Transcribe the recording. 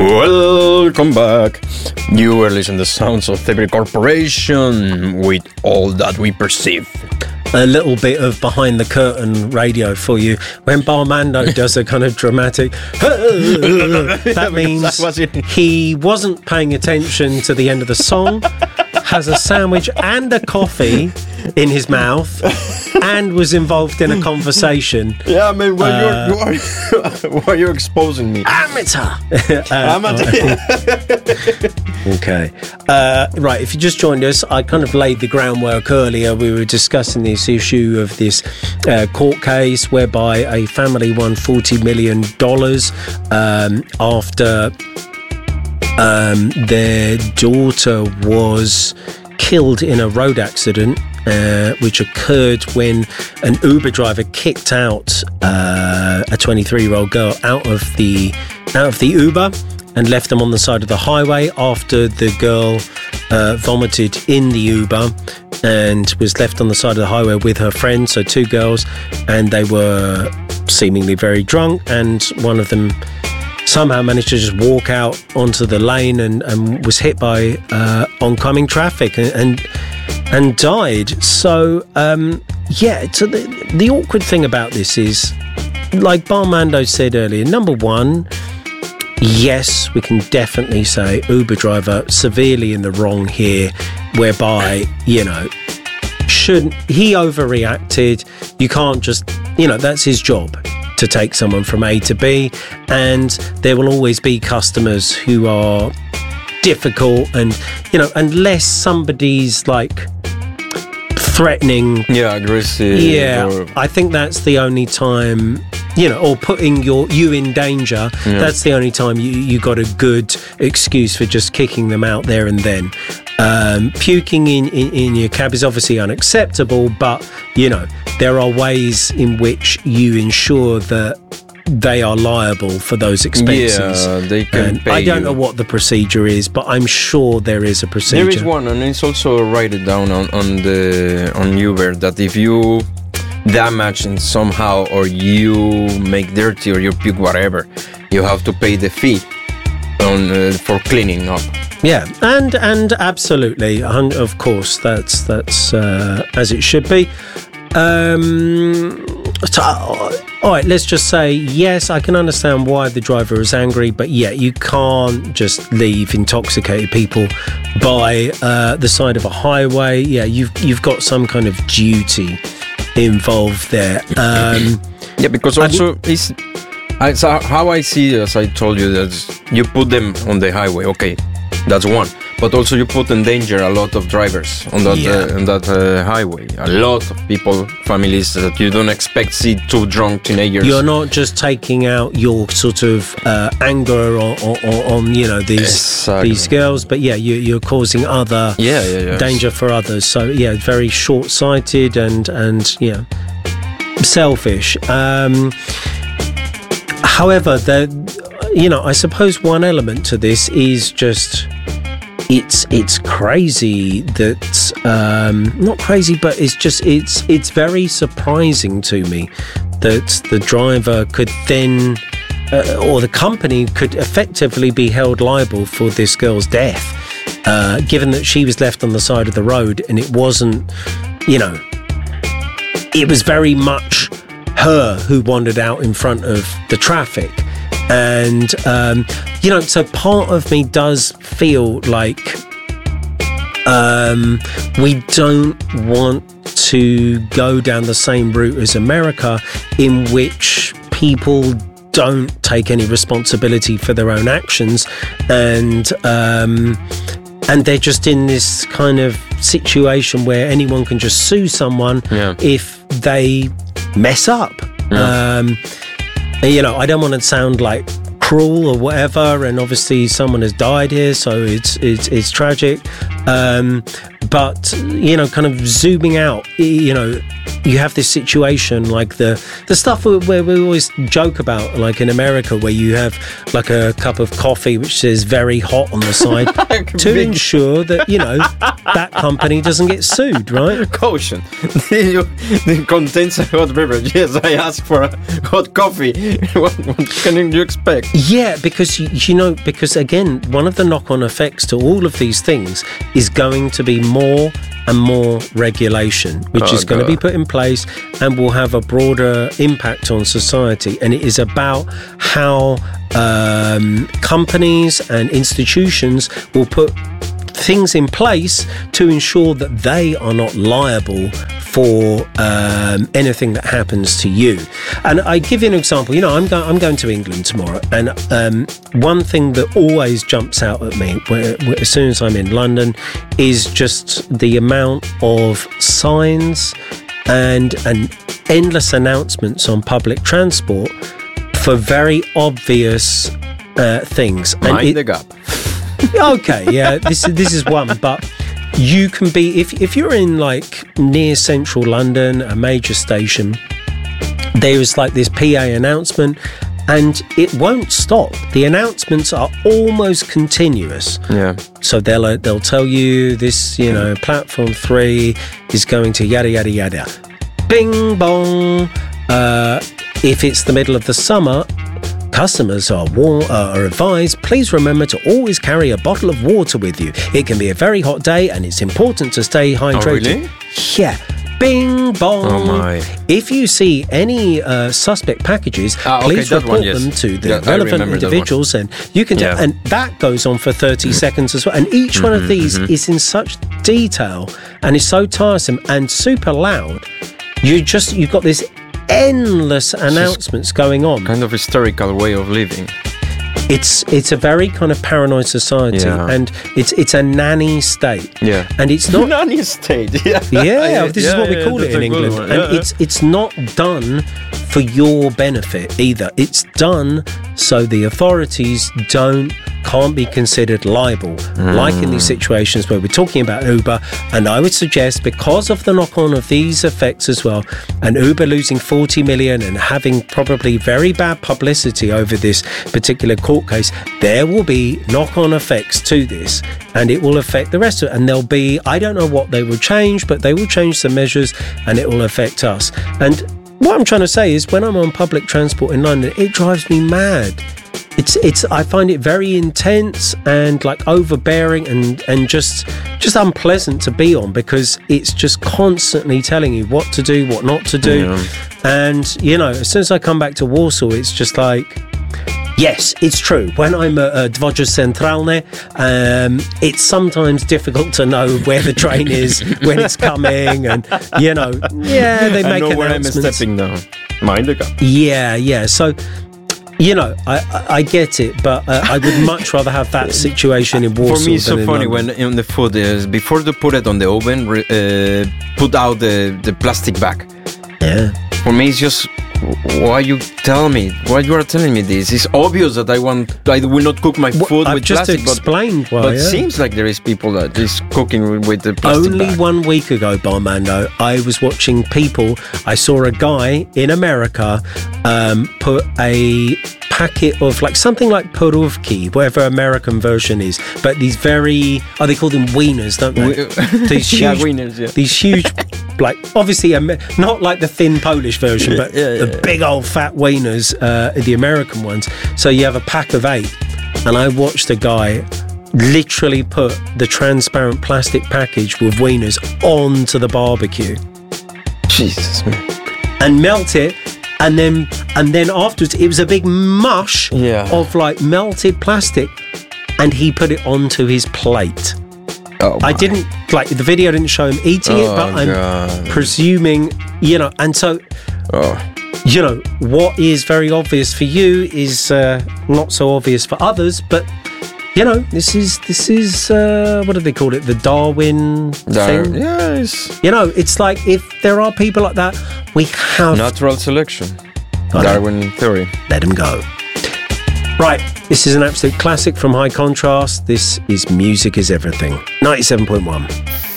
Welcome back. You are listening to the sounds of every corporation with all that we perceive. A little bit of behind the curtain radio for you. When Barmando does a kind of dramatic, that means he wasn't paying attention to the end of the song, has a sandwich and a coffee in his mouth, and was involved in a conversation. Yeah, I mean, why are you exposing me? Amateur. Okay. Right, if you just joined us, I kind of laid the groundwork earlier. We were discussing this issue of this court case whereby a family won $40 million after their daughter was killed in a road accident, which occurred when an Uber driver kicked out a 23-year-old girl out of the Uber and left them on the side of the highway after the girl vomited in the Uber and was left on the side of the highway with her friends, so two girls, and they were seemingly very drunk, and one of them somehow managed to just walk out onto the lane and was hit by oncoming traffic and died. So, so the awkward thing about this is, like Barmando said earlier, number one, yes, we can definitely say Uber driver severely in the wrong here, whereby, he overreacted. You can't just, that's his job, to take someone from A to B, and there will always be customers who are difficult, and unless somebody's like threatening, aggressive, I think that's the only time, or putting you in danger. That's the only time you got a good excuse for just kicking them out there and then. Puking in your cab is obviously unacceptable, but there are ways in which you ensure that they are liable for those expenses. Yeah, they can pay I don't know what the procedure is, but I'm sure there is a procedure. There is one, and it's also write it down on Uber that if you damage in somehow, or you make dirty, or you puke whatever, you have to pay the fee for cleaning up. Yeah, and absolutely, of course, that's as it should be. All right, let's just say, yes, I can understand why the driver is angry, but you can't just leave intoxicated people by the side of a highway. You've got some kind of duty involved there. Because also it's how I see it, as I told you, that you put them on the highway, okay, that's one, but also you put in danger a lot of drivers on that highway. A lot of people, families that you don't expect see two drunk teenagers. You're not just taking out your sort of anger on these girls, but you're causing other danger for others. So very short-sighted and selfish. However, I suppose one element to this is just it's crazy that not crazy, but it's very surprising to me that the driver could then or the company could effectively be held liable for this girl's death, given that she was left on the side of the road, and it wasn't, it was very much her who wandered out in front of the traffic. And, so part of me does feel like we don't want to go down the same route as America, in which people don't take any responsibility for their own actions, and they're just in this kind of situation where anyone can just sue someone if they mess up. I don't want to sound like cruel or whatever, and obviously someone has died here, so it's tragic. But, kind of zooming out, you have this situation like the stuff where we always joke about, like in America, where you have like a cup of coffee which says very hot on the side to ensure that, that company doesn't get sued, right? Caution. It contains a hot beverage. Yes, I asked for a hot coffee. What can you expect? Yeah, because, because again, one of the knock-on effects to all of these things is going to be more and more regulation, which is going to be put in place and will have a broader impact on society. And it is about how companies and institutions will put things in place to ensure that they are not liable for anything that happens to you. And I give you an example. I'm going to England tomorrow, and one thing that always jumps out at me as soon as I'm in London is just the amount of signs and endless announcements on public transport for very obvious things. Mind the gap. Okay, yeah, this is one, but you can be, if you're in like near central London, a major station, there's like this PA announcement and it won't stop. The announcements are almost continuous. Yeah. So they'll tell you this, platform 3 is going to yada yada yada. Bing bong. If it's the middle of the summer, customers are advised, please remember to always carry a bottle of water with you. It can be a very hot day and it's important to stay hydrated. Oh, really? Yeah. Bing bong. Oh my. If you see any suspect packages, please report them to the relevant individuals, and you can and that goes on for 30 seconds as well. And each one of these is in such detail and is so tiresome and super loud. You've got this endless announcements going on. Kind of historical way of living. It's a very kind of paranoid society, and it's a nanny state. Yeah, and it's not nanny state. Yeah, this is what we call it in England, and it's not done for your benefit either. It's done so the authorities can't be considered liable, like in these situations where we're talking about Uber. And I would suggest, because of the knock-on of these effects as well, and Uber losing 40 million and having probably very bad publicity over this particular court case, there will be knock-on effects to this, and it will affect the rest of it. And there'll be, I don't know what they will change, but they will change the measures and it will affect us. And what I'm trying to say is, when I'm on public transport in London, it drives me mad. I find it very intense and like overbearing and just unpleasant to be on, because it's just constantly telling you what to do, what not to do. Yeah. And, as soon as I come back to Warsaw, it's just like, yes, it's true. When I'm at Dworzec Centralny, it's sometimes difficult to know where the train is, when it's coming, and, they make announcements. I know where I'm stepping now. Mind the gap. Yeah. So, I get it, but I would much rather have that situation in Warsaw. For me, it's so funny London. when in the food, before they put it on the oven, put out the plastic bag. Yeah. For me, it's just, why you tell me? Why you are telling me this? It's obvious that I will not cook my food with just plastic. Explained why. But it seems like there is people that is cooking with the plastic Only bag. 1 week ago, Barmando, I was watching people. I saw a guy in America put a packet of like something like Porówki, whatever American version is, but these they call them wieners, don't they? These huge, wieners, yeah. These huge, like obviously not like the thin Polish version, but the big old fat wieners, the American ones. So you have a pack of 8, and I watched a guy literally put the transparent plastic package with wieners onto the barbecue. Jesus, man. And melt it. And then afterwards, it was a big mush of like melted plastic, and he put it onto his plate. I didn't the video didn't show him eating it, but I'm presuming, and so, what is very obvious for you is not so obvious for others, but. This is what do they call it? The Darwin thing? Yes. It's like, if there are people like that, we have... Natural selection. Darwin theory. Let them go. Right, this is an absolute classic from High Contrast. This is Music is Everything. 97.1.